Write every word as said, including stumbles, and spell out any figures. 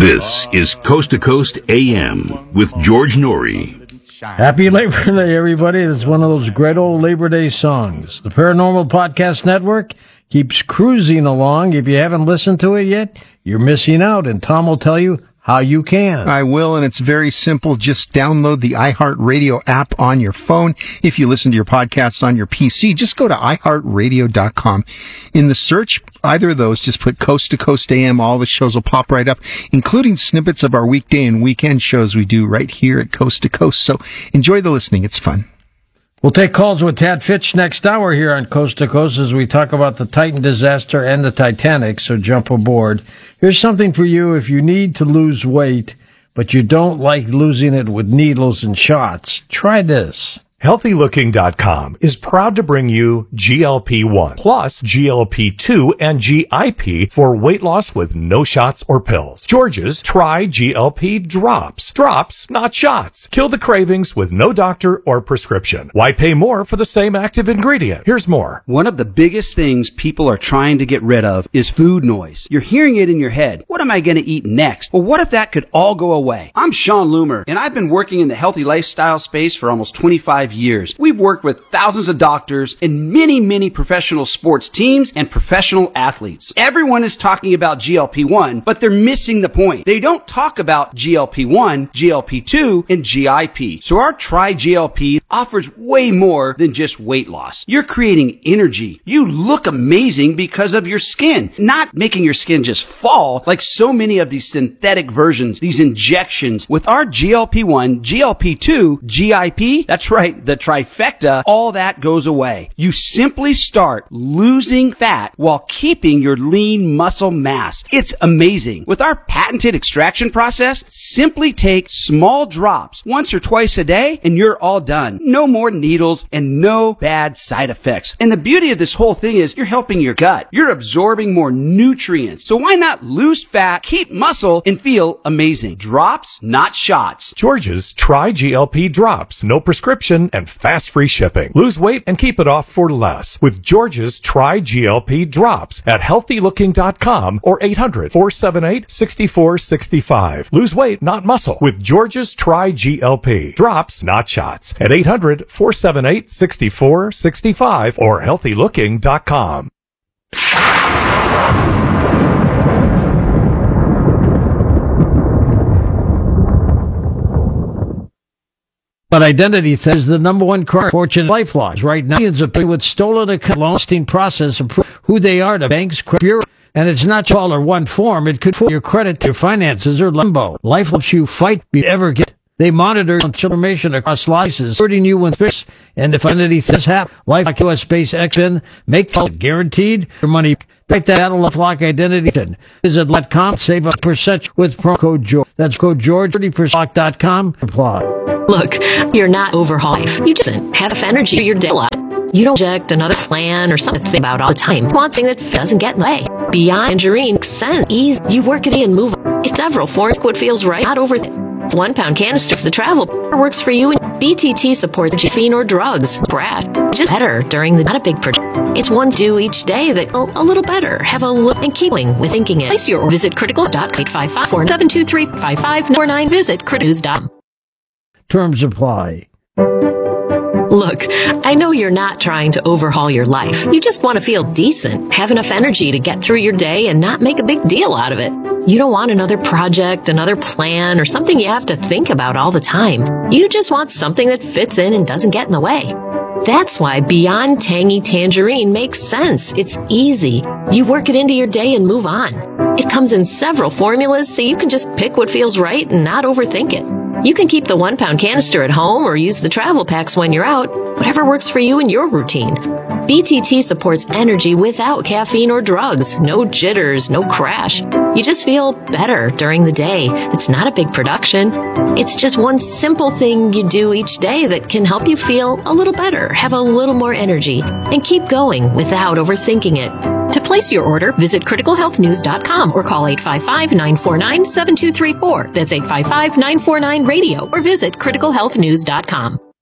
This is Coast to Coast A M with George Norrie. Happy Labor Day, everybody. It's one of those great old Labor Day songs. The Paranormal Podcast Network keeps cruising along. If you haven't listened to it yet, you're missing out, and Tom will tell you how you can. I will, and it's very simple. Just download the iHeartRadio app on your phone. If you listen to your podcasts on your P C, just go to i heart radio dot com. In the search, either of those, just put Coast to Coast A M. All the shows will pop right up, including snippets of our weekday and weekend shows we do right here at Coast to Coast. So enjoy the listening. It's fun. We'll take calls with Tad Fitch next hour here on Coast to Coast as we talk about the Titan disaster and the Titanic, so jump aboard. Here's something for you if you need to lose weight, but you don't like losing it with needles and shots. Try this. Healthy Looking dot com is proud to bring you G L P one plus G L P two and G I P for weight loss with no shots or pills. George's Try G L P Drops. Drops, not shots. Kill the cravings with no doctor or prescription. Why pay more for the same active ingredient? Here's more. One of the biggest things people are trying to get rid of is food noise. You're hearing it in your head. What am I going to eat next? Well, what if that could all go away? I'm Sean Loomer, and I've been working in the healthy lifestyle space for almost twenty-five years. We've worked with thousands of doctors and many, many professional sports teams and professional athletes. Everyone is talking about G L P one, but they're missing the point. They don't talk about G L P one, G L P two, and G I P. So our Try G L P offers way more than just weight loss. You're creating energy. You look amazing because of your skin, not making your skin just fall like so many of these synthetic versions, these injections. With our G L P one, G L P two, G I P, that's right, the trifecta, all that goes away. You simply start losing fat while keeping your lean muscle mass. It's amazing. With our patented extraction process, simply take small drops once or twice a day and you're all done. No more needles and no bad side effects. And the beauty of this whole thing is you're helping your gut. You're absorbing more nutrients. So why not lose fat, keep muscle, and feel amazing? Drops, not shots. George's Try G L P Drops. No prescription and fast free shipping. Lose weight and keep it off for less with George's Try G L P Drops at healthy looking dot com or eight hundred, four seven eight, six four six five. Lose weight, not muscle with George's Try G L P Drops, not shots at eight hundred, four seven eight, six four six five or healthy looking dot com. But identity theft is the number one crime fortune life loss. Right now, millions of people with stolen account lasting process of who they are to banks, credit bureau. And it's not all or one form. It could for your credit, your finances, or limbo. Life helps you fight you ever get. They monitor information across slices, hurting you when fish. And if identity theft happens, life like U S Space X in, make it guaranteed your money. Take that Battle of Lock Identity. Visit let dot com, save a percent with promo code George. That's code George, thirty percent lock dot com. Apply. Look, you're not overhaul life. You just have energy for your day. You don't reject another plan or something to think about all the time. One thing that doesn't get in the way. Beyond Tangerine makes sense. Easy. You work it in, move on. It's several forms. What feels right. Not over. One pound canisters. The travel works for you. And B T T supports caffeine or drugs. Brad. Just better during the not a big project. It's one do each day that oh, a little better. Have a look and keep going with thinking it. Place your visit critical dot eight five five, four seven two three, five five four nine. Visit critical dot com. Terms apply. Look, I know you're not trying to overhaul your life. You just want to feel decent, have enough energy to get through your day and not make a big deal out of it. You don't want another project, another plan, or something you have to think about all the time. You just want something that fits in and doesn't get in the way. That's why Beyond Tangy Tangerine makes sense. It's easy. You work it into your day and move on. It comes in several formulas, so you can just pick what feels right and not overthink it. You can keep the one pound canister at home or use the travel packs when you're out, whatever works for you and your routine. B T T supports energy without caffeine or drugs. No jitters, no crash. You just feel better during the day. It's not a big production. It's just one simple thing you do each day that can help you feel a little better, have a little more energy, and keep going without overthinking it. To place your order, visit critical health news dot com or call eight five five, nine four nine, seven two three four. That's eight five five, nine four nine, radio or visit critical health news dot com.